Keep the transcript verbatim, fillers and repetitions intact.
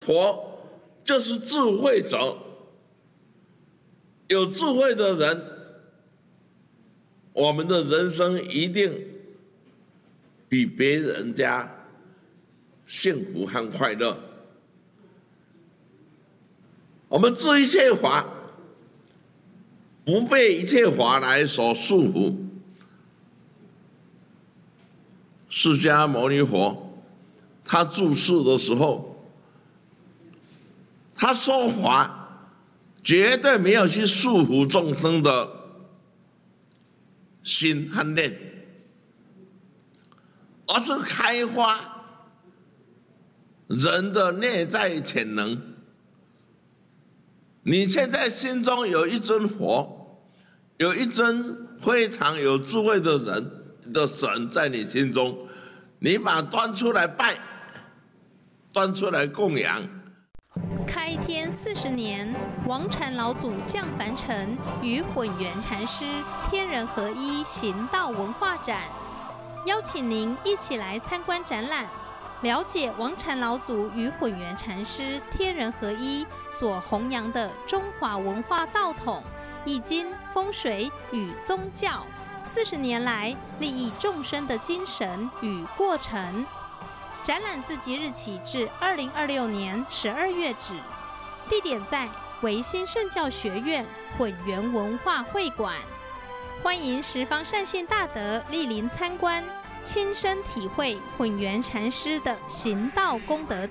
佛就是智慧者，有智慧的人，我们的人生一定比别人家幸福和快乐。我们知一切法，不被一切法来所束缚。释迦牟尼佛他住世的时候，他说法绝对没有去束缚众生的心和念，而是开发人的内在潜能。你现在心中有一尊佛，有一尊非常有智慧的人的神在你心中，你把它端出来拜，端出来供养。 开天四十年，王禅老祖降凡尘，与混元禅师天人合一行道文化展，邀请您一起来参观展览，了解王禅老祖与混元禅师天人合一所弘扬的中华文化道统、易经、风水与宗教四十年来利益众生的精神与过程。展览自即日起至二零二六年十二月止，地点在维新圣教学院混元文化会馆，欢迎十方善信大德莅临参观，亲身体会混元禅师的行道功德。